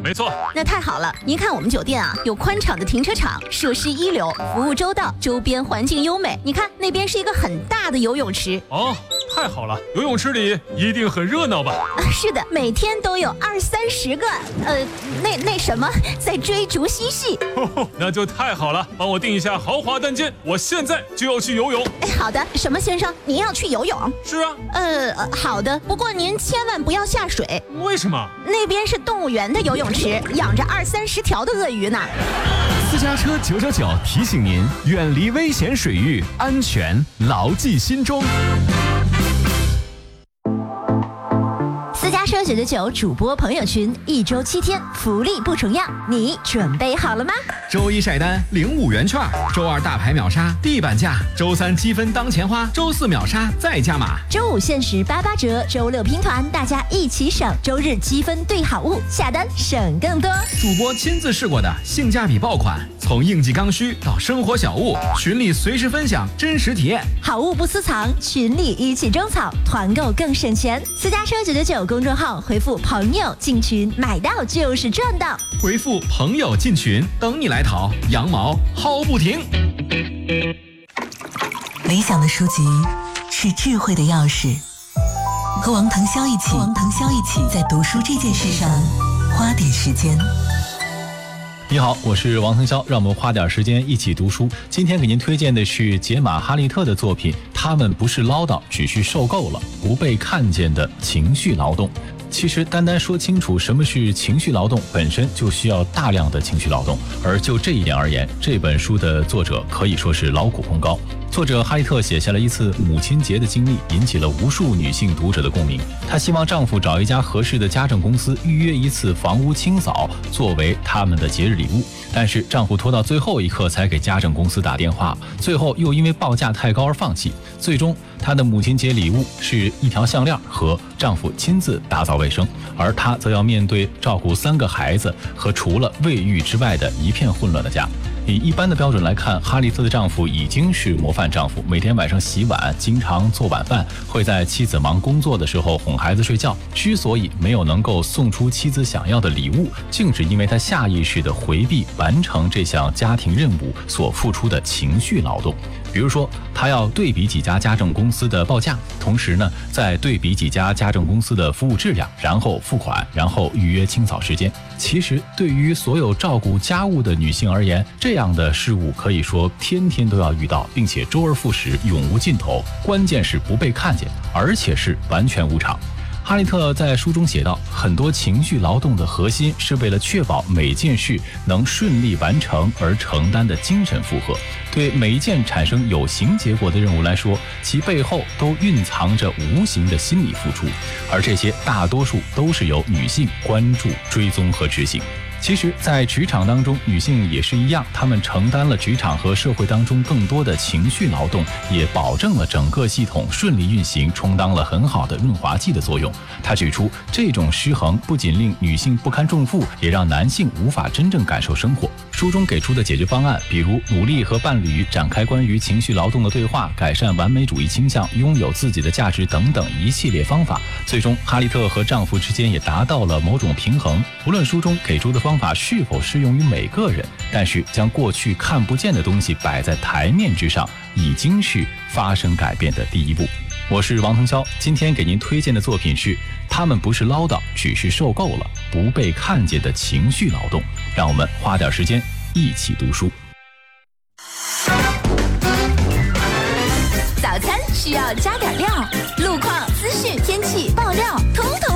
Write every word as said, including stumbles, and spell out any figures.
没错。 那太好了，您看我们酒店啊，有宽敞的停车场，设施一流，服务周到，周边环境优美。你看那边是一个很大的游泳池。 哦，太好了，游泳池里一定很热闹吧？ 啊，是的，每天都有二三十个，呃，那那什么，在追逐嬉戏。 哦，那就太好了，帮我订一下豪华单间，我现在就要去游泳。 哎，好的，什么先生，您要去游泳？ 是啊。 呃，好的，不过您千万不要下水。 为什么？ 那边是动物园的游泳池，养着二三十条的鳄鱼呢。 私家车九九九提醒您，远离危险水域，安全牢记心中。 私家车九九九主播朋友群，一周七天，福利不重样，你准备好了吗？ 周一晒单领五元券，周二大牌秒杀地板价，周三积分当钱花，周四秒杀再加码， 周五限时八八折，周六拼团，大家一起省，周日积分兑好物，下单省更多。 主播亲自试过的性价比爆款，从应季刚需到生活小物，群里随时分享真实体验， 好物不私藏，群里一起种草，团购更省钱。私家车九九九公众号回复朋友进群，买到就是赚到。 回复朋友进群，等你来淘，羊毛薅不停。 理想的书籍是智慧的钥匙，和王腾霄一起，和王腾霄一起在读书这件事上花点时间。 你好，我是王腾霄，让我们花点时间一起读书。今天给您推荐的是杰玛·哈利特的作品《他们不是唠叨，只是受够了不被看见的情绪劳动》。其实单单说清楚什么是情绪劳动，本身就需要大量的情绪劳动，而就这一点而言，这本书的作者可以说是劳苦功高。作者哈利特写下了一次母亲节的经历，引起了无数女性读者的共鸣。她希望丈夫找一家合适的家政公司，预约一次房屋清扫，作为他们的节日礼物。但是丈夫拖到最后一刻才给家政公司打电话，最后又因为报价太高而放弃。最终她的母亲节礼物是一条项链和丈夫亲自打扫卫生，而她则要面对照顾三个孩子和除了卫浴之外的一片混乱的家。以一般的标准来看，哈利特的丈夫已经是模范丈夫，每天晚上洗碗，经常做晚饭，会在妻子忙工作的时候哄孩子睡觉。之所以没有能够送出妻子想要的礼物，竟是因为他下意识地回避完成这项家庭任务所付出的情绪劳动。比如说，他要对比几家家政公司的报价，同时呢，再对比几家家政公司的服务质量，然后付款，然后预约清扫时间。其实，对于所有照顾家务的女性而言，这样的事物可以说天天都要遇到，并且周而复始，永无尽头。关键是不被看见，而且是完全无偿。哈利特在书中写道，很多情绪劳动的核心是为了确保每件事能顺利完成而承担的精神负荷。对每一件产生有形结果的任务来说，其背后都蕴藏着无形的心理付出，而这些大多数都是由女性关注、追踪和执行。其实在职场当中，女性也是一样，她们承担了职场和社会当中更多的情绪劳动，也保证了整个系统顺利运行，充当了很好的润滑剂的作用。她指出，这种失衡不仅令女性不堪重负，也让男性无法真正感受生活。书中给出的解决方案，比如努力和伴侣展开关于情绪劳动的对话，改善完美主义倾向，拥有自己的价值等等一系列方法。最终，哈利特和丈夫之间也达到了某种平衡。无论书中给出的方法是否适用于每个人，但是将过去看不见的东西摆在台面之上，已经是发生改变的第一步。我是王腾霄，今天给您推荐的作品是《他们不是唠叨，只是受够了不被看见的情绪劳动》。让我们花点时间一起读书。 早餐需要加点料，路况、资讯、天气、爆料，通通